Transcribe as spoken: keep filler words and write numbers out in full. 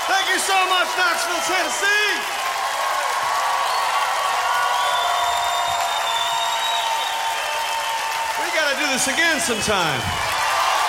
Thank you so much, Knoxville, Tennessee. We gotta do this again sometime.